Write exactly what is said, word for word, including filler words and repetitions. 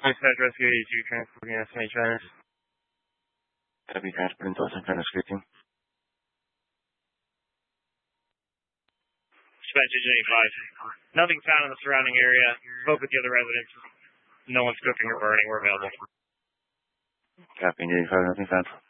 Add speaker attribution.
Speaker 1: Dispatch Rescue eighty-two, transporting estimate Travis.
Speaker 2: Copy, transporting to San Fernando Street team.
Speaker 1: Dispatch eighty-five. Nothing found in the surrounding area. Spoke with the other residents. No one's cooking or burning. We're available.
Speaker 2: Copy, eighty-five, nothing found.